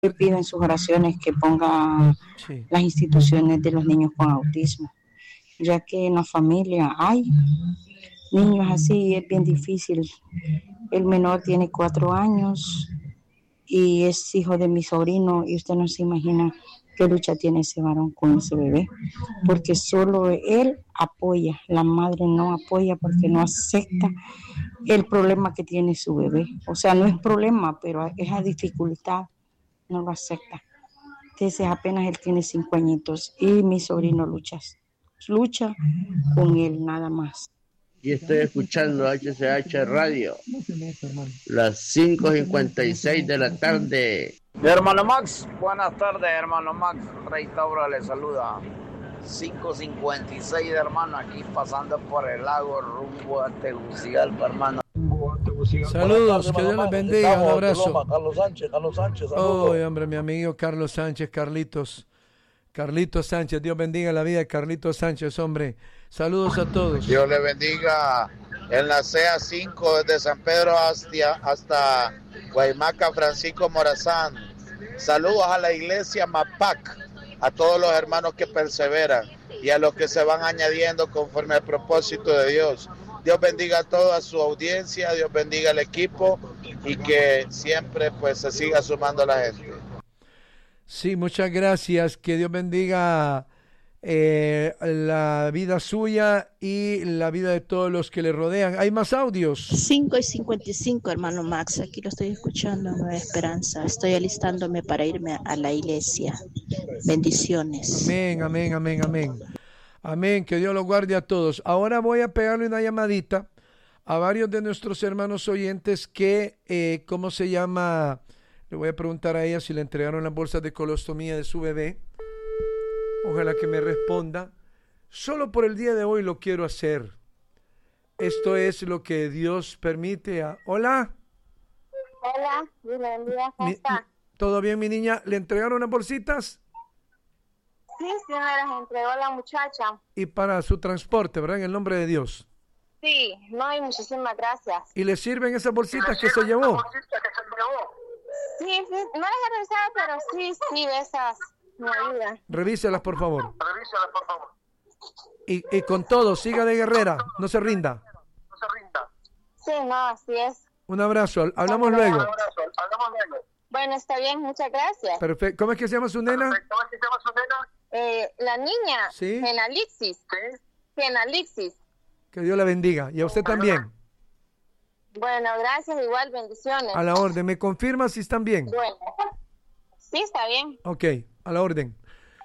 Le pido en sus oraciones que ponga Sí. las instituciones de los niños con autismo, ya que en la familia hay niños así, es bien difícil. El menor tiene 4 años y es hijo de mi sobrino y usted no se imagina qué lucha tiene ese varón con ese bebé, porque solo él apoya, la madre no apoya porque no acepta el problema que tiene su bebé. O sea, no es problema, pero es a dificultad, no lo acepta. Entonces apenas él tiene 5 añitos y mi sobrino lucha con él nada más. Y estoy escuchando HCH Radio, las 5:56 de la tarde. Hermano Max, buenas tardes, hermano Max. Rey Tauro le saluda. 5:56 de hermano, aquí pasando por el lago rumbo a Tegucigalpa, hermano. Saludos, que Dios les bendiga, un abrazo. Carlos Sánchez, Oh, saludos. hombre, mi amigo Carlos Sánchez, Carlitos Sánchez, Dios bendiga la vida de Carlitos Sánchez, hombre. Saludos a todos. Dios le bendiga en la CA5 desde San Pedro hasta Guaymaca, Francisco Morazán. Saludos a la iglesia MAPAC, a todos los hermanos que perseveran y a los que se van añadiendo conforme al propósito de Dios. Dios bendiga a toda su audiencia, Dios bendiga al equipo y que siempre pues se siga sumando la gente. Sí, muchas gracias. Que Dios bendiga la vida suya y la vida de todos los que le rodean. ¿Hay más audios? 5:55, hermano Max. Aquí lo estoy escuchando, Nueva Esperanza. Estoy alistándome para irme a la iglesia. Bendiciones. Amén, amén, amén, amén. Amén, que Dios los guarde a todos. Ahora voy a pegarle una llamadita a varios de nuestros hermanos oyentes que, ¿cómo se llama? Le voy a preguntar a ella si le entregaron las bolsas de colostomía de su bebé. Ojalá que me responda. Solo por el día de hoy lo quiero hacer. Esto es lo que Dios permite. Hola. Hola, Dios le bendiga, ¿cómo está? ¿Todo bien, mi niña? ¿Le entregaron las bolsitas? Sí, me las entregó la muchacha. Y para su transporte, ¿verdad? En el nombre de Dios. Sí, no, y muchísimas gracias. ¿Y le sirven esas bolsitas que se llevó? Sí, no las he revisado, pero sí, esas me ayudan. Revíselas, por favor. Y con todo, siga de guerrera, no se rinda. Sí, no, así es. Un abrazo, hablamos luego. Bueno, está bien, muchas gracias. Perfecto. ¿Cómo es que se llama su nena? La niña, ¿Sí? Genalixis. Que Dios la bendiga. Y a usted también. Bueno, gracias, igual, bendiciones. A la orden. ¿Me confirma si están bien? Bueno, sí, está bien. Ok, a la orden.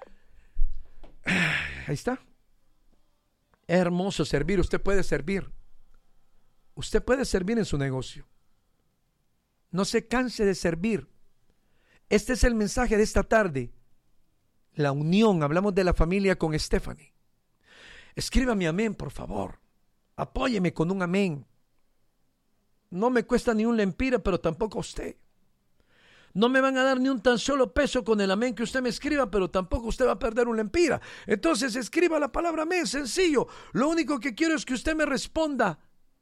Ahí está. Es hermoso servir. Usted puede servir. Usted puede servir en su negocio. No se canse de servir. Este es el mensaje de esta tarde. La unión. Hablamos de la familia con Stephanie. Escríbame amén, por favor. Apóyeme con un amén. No me cuesta ni un lempira, pero tampoco a usted. No me van a dar ni un tan solo peso con el amén que usted me escriba, pero tampoco usted va a perder un lempira. Entonces escriba la palabra amén, sencillo. Lo único que quiero es que usted me responda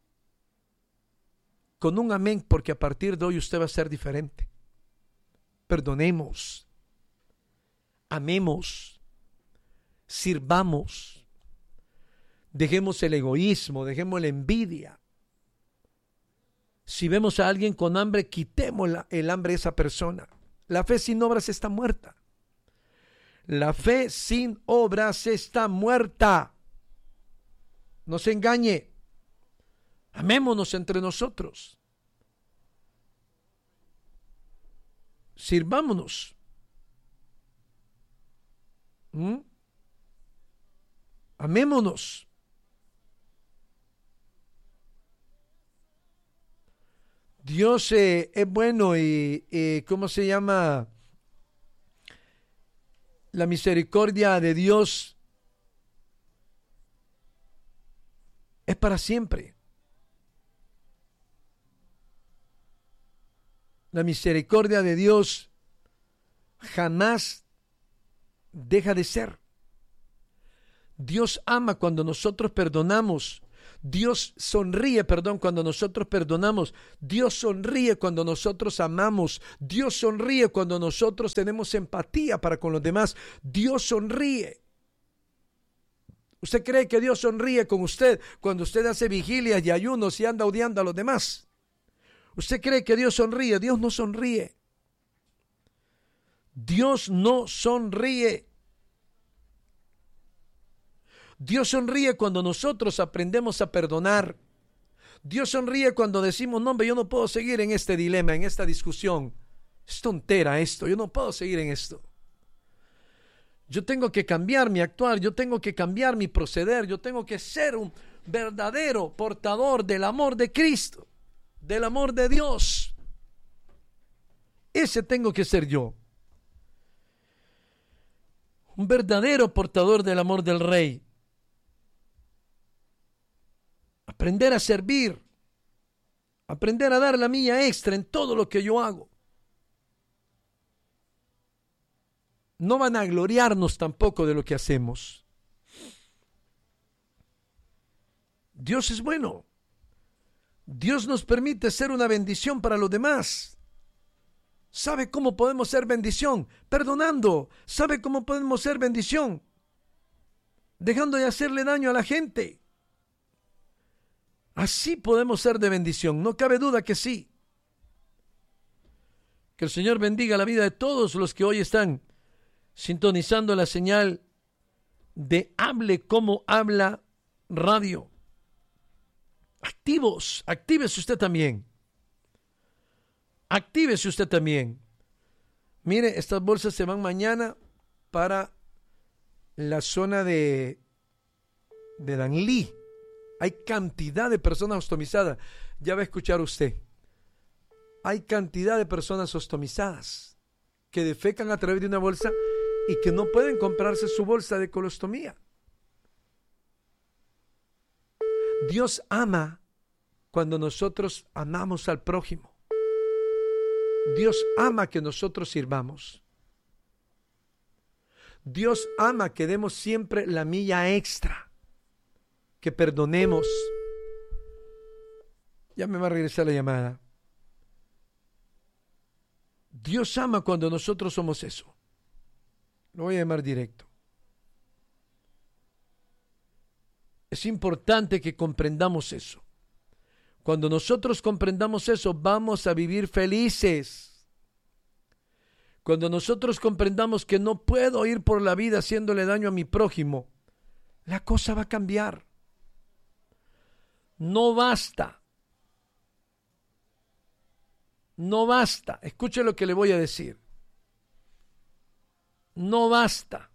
con un amén, porque a partir de hoy usted va a ser diferente. Perdonemos, amemos, sirvamos, dejemos el egoísmo, dejemos la envidia. Si vemos a alguien con hambre, quitemos el hambre de esa persona. La fe sin obras está muerta. La fe sin obras está muerta. No se engañe. Amémonos entre nosotros. Sirvámonos. Amémonos. Dios es bueno y ¿cómo se llama? La misericordia de Dios es para siempre. La misericordia de Dios jamás deja de ser. Dios ama cuando nosotros perdonamos. Dios sonríe, cuando nosotros perdonamos. Dios sonríe cuando nosotros amamos. Dios sonríe cuando nosotros tenemos empatía para con los demás. Dios sonríe. ¿Usted cree que Dios sonríe con usted cuando usted hace vigilias y ayunos y anda odiando a los demás? ¿Usted cree que Dios sonríe? Dios no sonríe. Dios no sonríe. Dios sonríe cuando nosotros aprendemos a perdonar. Dios sonríe cuando decimos, no, hombre, yo no puedo seguir en este dilema, en esta discusión. Es tontera esto, yo no puedo seguir en esto. Yo tengo que cambiar mi actuar, yo tengo que cambiar mi proceder, yo tengo que ser un verdadero portador del amor de Cristo, del amor de Dios. Ese tengo que ser yo. Un verdadero portador del amor del Rey. Aprender a servir, aprender a dar la milla extra en todo lo que yo hago. No van a gloriarnos tampoco de lo que hacemos. Dios es bueno. Dios nos permite ser una bendición para los demás. ¿Sabe cómo podemos ser bendición? Perdonando. ¿Sabe cómo podemos ser bendición? Dejando de hacerle daño a la gente. Así podemos ser de bendición, no cabe duda que sí. Que el Señor bendiga la vida de todos los que hoy están sintonizando la señal de Hable Como Habla Radio. Activos, actívese usted también. Actívese usted también. Mire, estas bolsas se van mañana para la zona de Danlí. Hay cantidad de personas ostomizadas. Ya va a escuchar usted. Hay cantidad de personas ostomizadas que defecan a través de una bolsa y que no pueden comprarse su bolsa de colostomía. Dios ama cuando nosotros amamos al prójimo. Dios ama que nosotros sirvamos. Dios ama que demos siempre la milla extra. Que perdonemos. Ya me va a regresar la llamada. Dios ama cuando nosotros somos eso. Lo voy a llamar directo. Es importante que comprendamos eso. Cuando nosotros comprendamos eso, vamos a vivir felices. Cuando nosotros comprendamos que no puedo ir por la vida haciéndole daño a mi prójimo, la cosa va a cambiar. No basta. No basta. Escuche lo que le voy a decir. No basta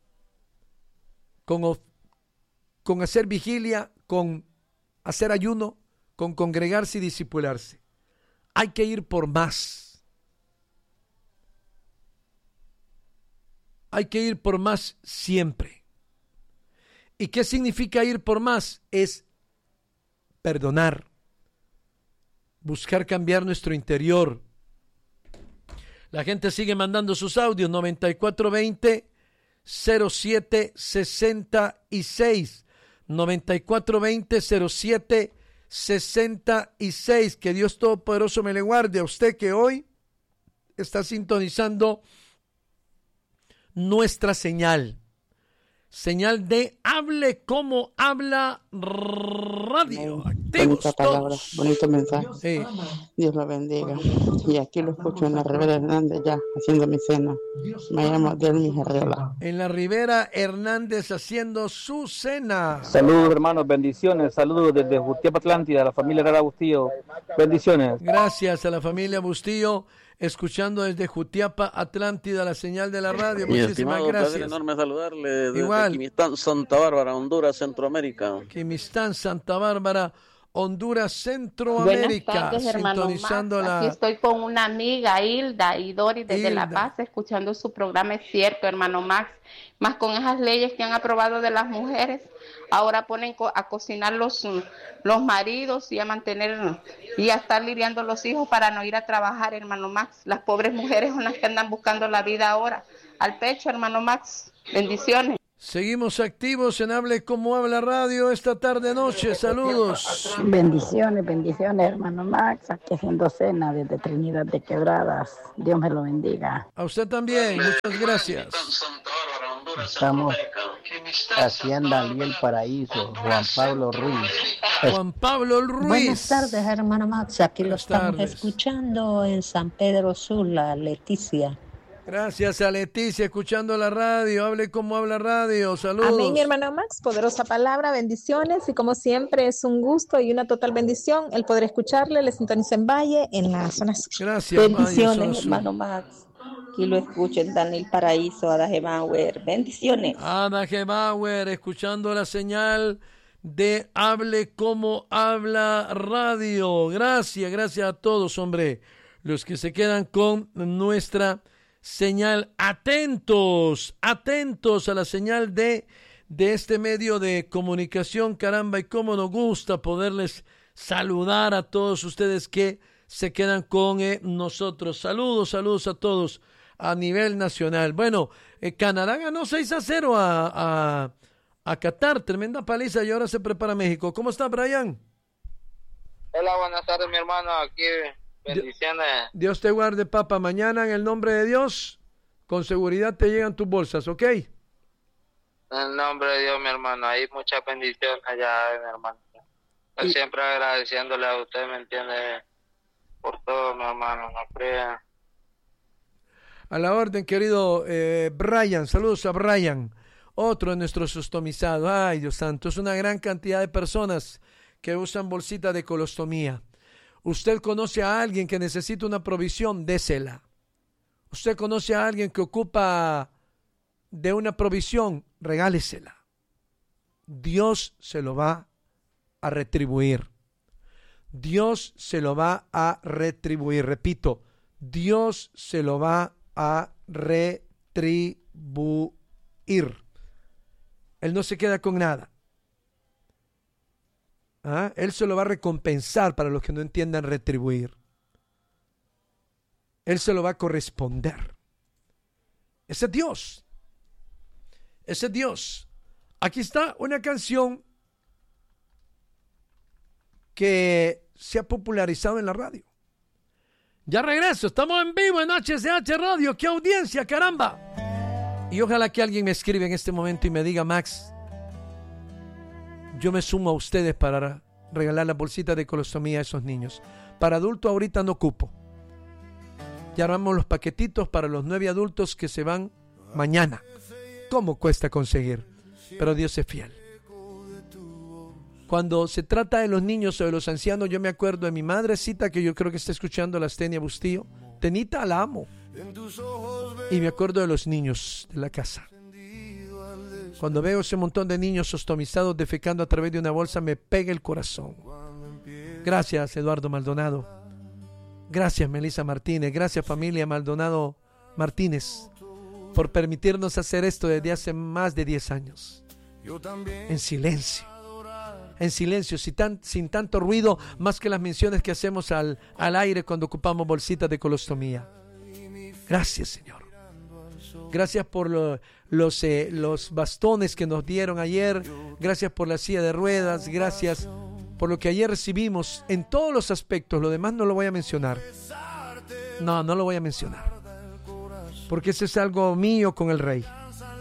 con hacer vigilia, con hacer ayuno, con congregarse y discipularse. Hay que ir por más. Hay que ir por más siempre. ¿Y qué significa ir por más? Es perdonar, buscar cambiar nuestro interior. La gente sigue mandando sus audios 9420-0766 9420-0766. Que Dios Todopoderoso me le guarde a usted que hoy está sintonizando nuestra señal de Hable Como Habla Radio. Bonita palabra, bonito mensaje. Sí. Dios lo bendiga. Y aquí lo escucho en la Rivera Hernández ya, haciendo mi cena. Me llamo Delmis Arreola. En la Rivera Hernández haciendo su cena. Saludos, hermanos, bendiciones. Saludos desde Jutiapa, Atlántida, la familia Herrera Bustillo. Bendiciones. Gracias a la familia Bustillo. Escuchando desde Jutiapa, Atlántida, la señal de la radio. Muchísimas gracias. Un enorme saludarle desde Igual. Quimistán, Santa Bárbara, Honduras, Centroamérica. Quimistán, Santa Bárbara, Honduras, Centroamérica. Buenas tardes, hermano sintonizando Max. Aquí estoy con una amiga, Hilda y Doris, desde La Paz, escuchando su programa. Es cierto, hermano Max. Más con esas leyes que han aprobado de las mujeres, ahora ponen a cocinar los maridos y a mantener y a estar lidiando los hijos para no ir a trabajar, hermano Max. Las pobres mujeres son las que andan buscando la vida ahora. Al pecho, hermano Max. Bendiciones. Seguimos activos en Hable Como Habla Radio esta tarde-noche. Saludos. Bendiciones, hermano Max. Aquí haciendo cena desde Trinidad de Quebradas. Dios me lo bendiga. A usted también. Muchas gracias. Estamos haciendo allí el paraíso. Juan Pablo Ruiz. Juan Pablo Ruiz. Buenas tardes, hermano Max. Aquí lo estamos escuchando en San Pedro Sula, Leticia. Gracias a Leticia, escuchando la radio. Hable Como Habla Radio. Saludos. Amén, hermano Max. Poderosa palabra, bendiciones. Y como siempre, es un gusto y una total bendición el poder escucharle. Le sintonizo en Valle, en la zona sur. Gracias, bendiciones, Valle, hermano Max. Aquí lo escucho en Daniel Paraíso, Ada Gebauer. Bendiciones. Ada Gebauer, escuchando la señal de Hable Como Habla Radio. Gracias a todos, hombre. Los que se quedan con nuestra señal, atentos a la señal de este medio de comunicación, caramba, y cómo nos gusta poderles saludar a todos ustedes que se quedan con nosotros. Saludos a todos a nivel nacional. Bueno, Canadá ganó 6-0 a Qatar, tremenda paliza, y ahora se prepara México. ¿Cómo está, Brian? Hola, buenas tardes, mi hermano, aquí. Bendiciones. Dios te guarde, papá. Mañana, en el nombre de Dios, con seguridad te llegan tus bolsas, ¿ok? En el nombre de Dios, mi hermano. Hay mucha bendición allá, mi hermano. Yo siempre agradeciéndole a usted, ¿me entiende? Por todo, mi hermano. No crea. A la orden, querido Brian. Saludos a Brian, otro de nuestros ostomizados. Ay, Dios santo, es una gran cantidad de personas que usan bolsitas de colostomía. Usted conoce a alguien que necesita una provisión, désela. Usted conoce a alguien que ocupa de una provisión, regálesela. Dios se lo va a retribuir. Dios se lo va a retribuir. Repito, Dios se lo va a retribuir. Él no se queda con nada. Él se lo va a recompensar, para los que no entiendan retribuir. Él se lo va a corresponder. Ese es Dios. Ese es Dios. Aquí está una canción que se ha popularizado en la radio. Ya regreso, estamos en vivo en HCH Radio. ¡Qué audiencia, caramba! Y ojalá que alguien me escriba en este momento y me diga: Max, yo me sumo a ustedes para regalar las bolsitas de colostomía a esos niños. Para adultos ahorita no cupo. Ya armamos los paquetitos para los 9 adultos que se van mañana. ¿Cómo cuesta conseguir? Pero Dios es fiel. Cuando se trata de los niños o de los ancianos, yo me acuerdo de mi madrecita, que yo creo que está escuchando, la Astenia Bustillo. Tenita, la amo. Y me acuerdo de los niños de la casa. Cuando veo ese montón de niños ostomizados defecando a través de una bolsa, me pega el corazón. Gracias, Eduardo Maldonado. Gracias, Melissa Martínez. Gracias, familia Maldonado Martínez, por permitirnos hacer esto desde hace más de 10 años. En silencio. En silencio, sin tanto ruido, más que las menciones que hacemos al aire cuando ocupamos bolsitas de colostomía. Gracias, Señor. Gracias por los bastones que nos dieron ayer. Gracias por la silla de ruedas. Gracias por lo que ayer recibimos en todos los aspectos. Lo demás no lo voy a mencionar. No lo voy a mencionar. Porque ese es algo mío con el Rey.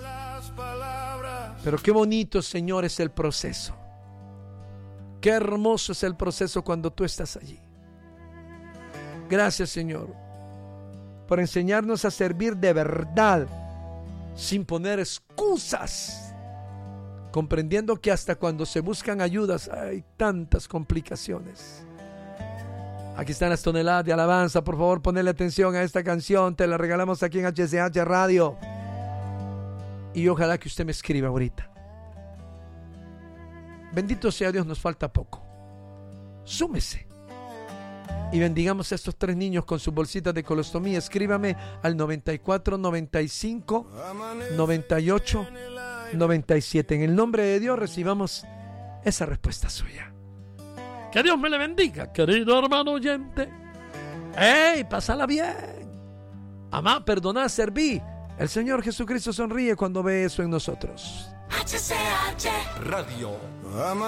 Pero qué bonito, Señor, es el proceso. Qué hermoso es el proceso cuando tú estás allí. Gracias, Señor, por enseñarnos a servir de verdad, sin poner excusas, comprendiendo que hasta cuando se buscan ayudas hay tantas complicaciones. Aquí están las toneladas de alabanza. Por favor, ponle atención a esta canción. Te la regalamos aquí en HCH Radio. Y ojalá que usted me escriba ahorita. Bendito sea Dios, nos falta poco. Súmese y bendigamos a estos 3 niños con sus bolsitas de colostomía. Escríbame al 94 95 98 97. En el nombre de Dios recibamos esa respuesta suya. Que Dios me le bendiga, querido hermano oyente. ¡Ey! Pásala bien. Amá, perdoná, serví. El Señor Jesucristo sonríe cuando ve eso en nosotros. HCH Radio.